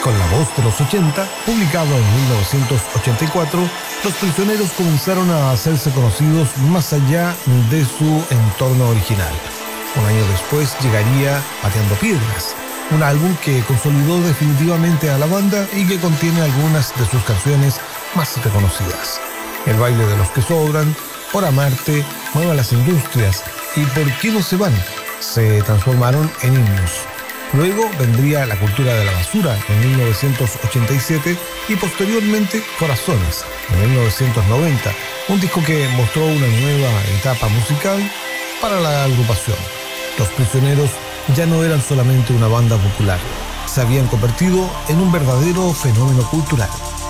Con La Voz de los 80, publicado en 1984, Los Prisioneros comenzaron a hacerse conocidos más allá de su entorno original. Un año después llegaría Pateando Piedras, un álbum que consolidó definitivamente a la banda y que contiene algunas de sus canciones más reconocidas. El baile de los que sobran, Por amarte, Mueva las industrias y ¿Por qué no se van? Se transformaron en himnos. Luego vendría La cultura de la basura en 1987 y posteriormente Corazones en 1990, un disco que mostró una nueva etapa musical para la agrupación. Los Prisioneros ya no eran solamente una banda popular, se habían convertido en un verdadero fenómeno cultural.